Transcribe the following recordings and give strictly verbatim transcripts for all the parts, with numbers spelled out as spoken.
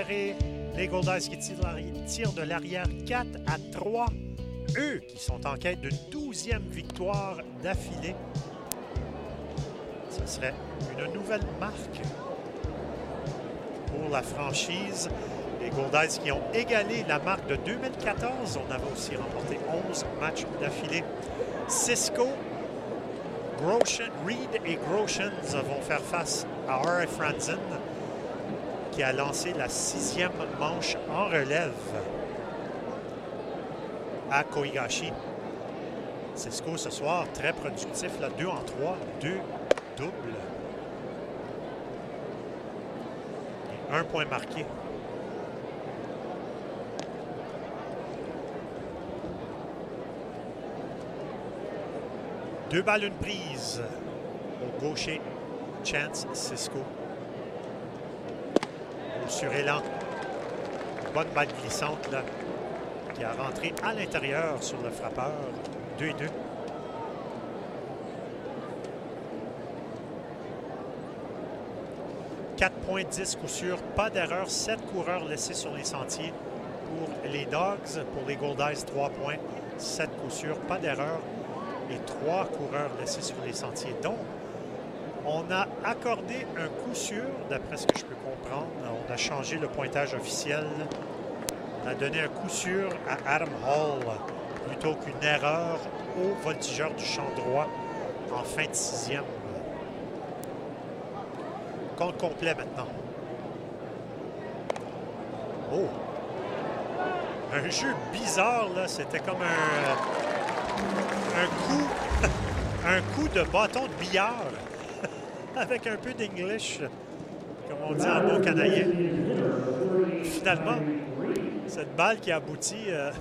Les Goldeyes qui tirent de l'arrière quatre à trois. Eux qui sont en quête d'une douzième victoire d'affilée. Ce serait une nouvelle marque pour la franchise. Les Goldeyes qui ont égalé la marque de deux mille quatorze. On avait aussi remporté onze matchs d'affilée. Cisco, Groshans, Reed et Groshans vont faire face à R F Franzen, qui a lancé la sixième manche en relève à Kohigashi. Cisco ce soir, très productif, là, deux en trois, deux doubles. Et un point marqué. Deux balles, une prise au gaucher, Chance Cisco. Au surélan, bonne balle glissante là, qui a rentré à l'intérieur sur le frappeur. deux et deux. quatre points dix coup sûr, pas d'erreur, sept coureurs laissés sur les sentiers pour les Dogs. Pour les Goldeyes, trois points, sept coup sûr, pas d'erreur et trois coureurs laissés sur les sentiers. Donc, on a accordé un coup sûr, d'après ce que je peux comprendre. On a changé le pointage officiel. On a donné un coup sûr à Adam Hall plutôt qu'une erreur au voltigeur du champ droit en fin de sixième. Compte complet maintenant. Oh! Un jeu bizarre, là. C'était comme un, un coup un coup de bâton de billard avec un peu d'English, comme on dit en bon canadien. Finalement, cette balle qui aboutit euh,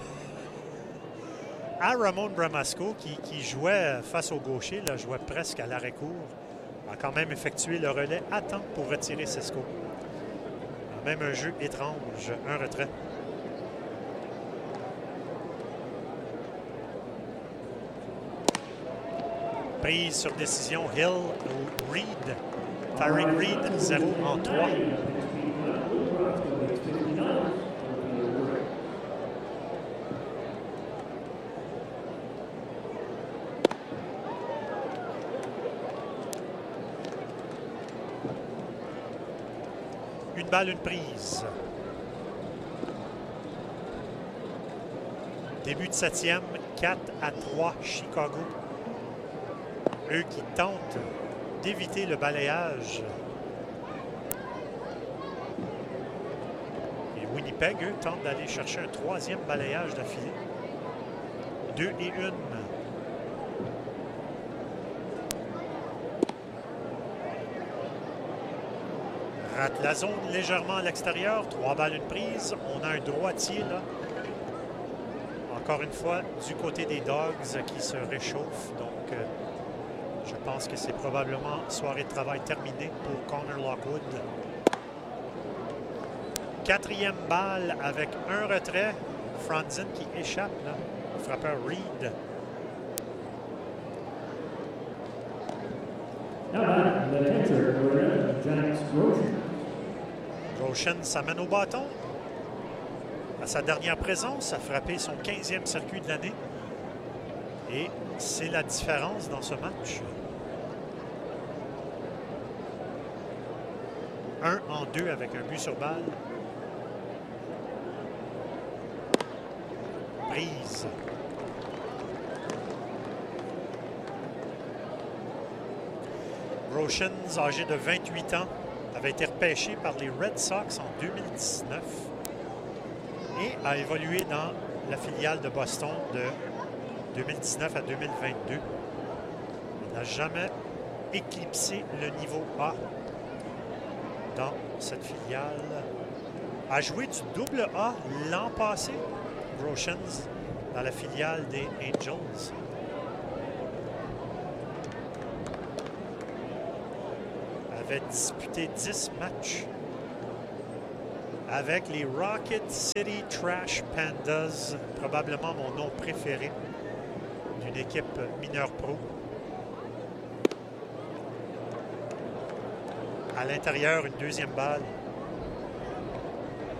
à Ramon Bramasco, qui, qui jouait face au gaucher, là, jouait presque à l'arrêt-court, a quand même effectué le relais à temps pour retirer Cisco. Même un jeu étrange, un retrait. Prise sur décision, Hill ou Reed. Tyrick Reed, zéro en trois. Une balle, une prise. Début de septième, quatre à trois, Chicago. Eux qui tentent d'éviter le balayage. Et Winnipeg, eux, tentent d'aller chercher un troisième balayage d'affilée. Deux et une. Rate la zone légèrement à l'extérieur. Trois balles, une prise. On a un droitier, là. Encore une fois, du côté des Dogs qui se réchauffent. Donc, euh, je pense que c'est probablement soirée de travail terminée pour Connor Lockwood. Quatrième balle avec un retrait. Franzen qui échappe, là. Le frappeur Reed. Groshans s'amène au bâton. À sa dernière présence, a frappé son quinzième circuit de l'année. Et c'est la différence dans ce match. Un en deux avec un but sur balle. Prise. Groshans, âgé de vingt-huit ans, avait été repêché par les Red Sox en deux mille dix-neuf et a évolué dans la filiale de Boston de deux mille dix-neuf à deux mille vingt-deux. Il n'a jamais éclipsé le niveau A dans cette filiale. A joué du double A l'an passé, Groshans, dans la filiale des Angels. Avait disputé dix matchs avec les Rocket City Trash Pandas, probablement mon nom préféré d'une équipe mineure pro. À l'intérieur, une deuxième balle.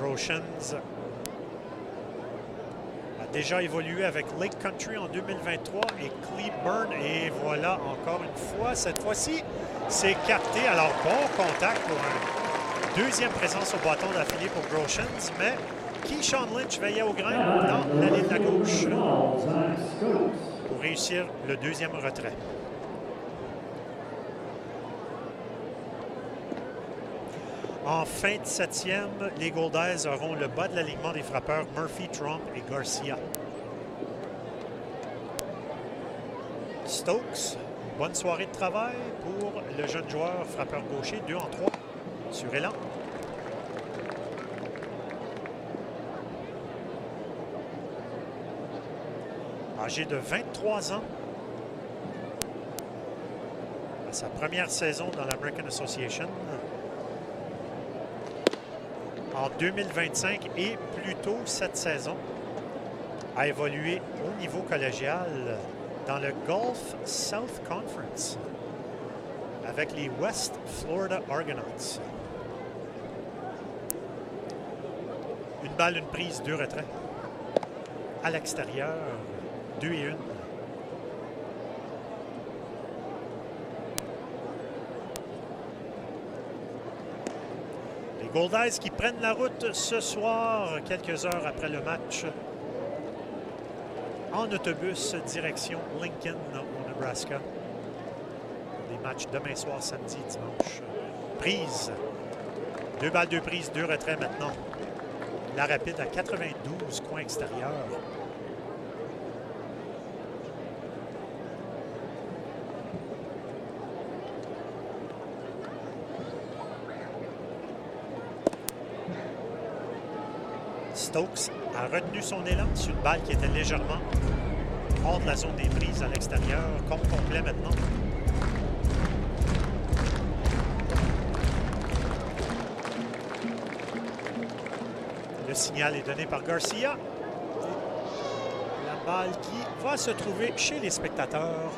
Groshans a déjà évolué avec Lake Country en deux mille vingt-trois et Cleburne. Et voilà, encore une fois, cette fois-ci, c'est capté. Alors, bon contact pour une deuxième présence au bâton d'affilée pour Groshans, mais Keyshawn Lynch veillait au grain dans la ligne de la gauche pour réussir le deuxième retrait. En fin de septième, les Goldeyes auront le bas de l'alignement des frappeurs Murphy, Trump et Garcia. Stokes, bonne soirée de travail pour le jeune joueur frappeur gaucher, deux en trois sur élan. Âgé de vingt-trois ans, à sa première saison dans l'American Association. En deux mille vingt-cinq et plus tôt cette saison, a évolué au niveau collégial dans le Gulf South Conference avec les West Florida Argonauts. Une balle, une prise, deux retraits. À l'extérieur, deux et une. Goldeyes qui prennent la route ce soir, quelques heures après le match, en autobus direction Lincoln au Nebraska. Des matchs demain soir, samedi et dimanche. Prise. Deux balles, deux prises, deux retraits maintenant. La rapide à quatre-vingt-douze, coin extérieur. Stokes a retenu son élan sur une balle qui était légèrement hors de la zone des prises à l'extérieur. Compte complet maintenant. Le signal est donné par Garcia. La balle qui va se trouver chez les spectateurs.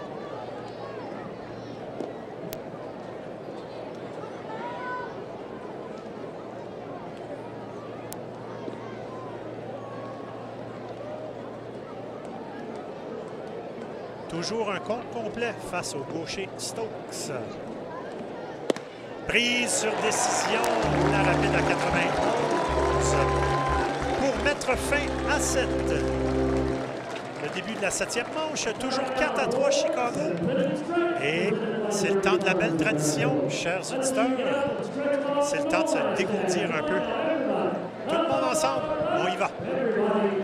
Toujours un compte complet face au gaucher Stokes. Prise sur décision, la rapide à quatre-vingt-onze pour mettre fin à cette. Le début de la septième manche, toujours quatre à trois Chicago. Et c'est le temps de la belle tradition, chers auditeurs. C'est le temps de se dégourdir un peu. Tout le monde ensemble, on y va.